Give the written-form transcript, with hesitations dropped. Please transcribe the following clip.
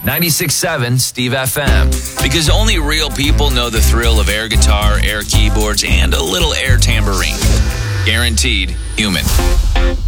96.7 Steve FM. Because only real people know the thrill of air guitar, air keyboards, and a little air tambourine. Guaranteed human.